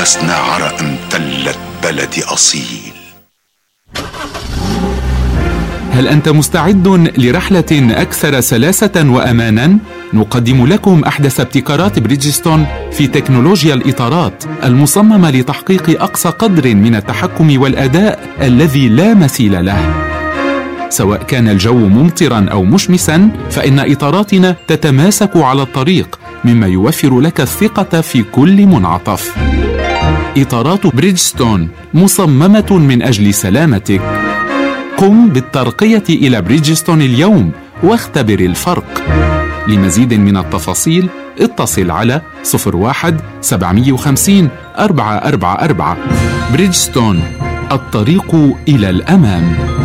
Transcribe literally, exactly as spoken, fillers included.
نفسنا عرق امتلت بلدي أصيل. هل أنت مستعد لرحلة أكثر سلاسة وأمانا؟ نقدم لكم أحدث ابتكارات بريدجستون في تكنولوجيا الإطارات المصممة لتحقيق أقصى قدر من التحكم والأداء الذي لا مثيل له. سواء كان الجو ممطرا أو مشمسا، فإن إطاراتنا تتماسك على الطريق، مما يوفر لك الثقة في كل منعطف. إطارات بريدجستون مصممة من أجل سلامتك. قم بالترقية إلى بريدجستون اليوم واختبر الفرق. لمزيد من التفاصيل اتصل على صفر واحد سبعمائة وخمسين أربعة أربعة أربعة. بريدجستون، الطريق إلى الأمام.